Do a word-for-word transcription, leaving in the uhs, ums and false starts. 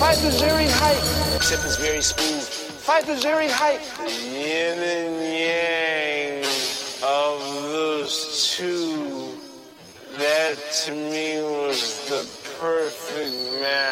Fight is very hype, except it's very smooth. Fight is very hype. Yin and yang of those two, that to me was the perfect match.